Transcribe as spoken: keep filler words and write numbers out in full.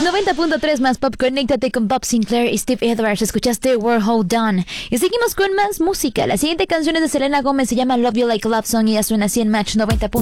noventa punto tres más Pop. Conéctate con Bob Sinclair y Steve Edwards. Escuchaste We're All Done. Y seguimos con más música. La siguiente canción es de Selena Gómez. Se llama Love You Like a Love Song y ya suena así en Match noventa.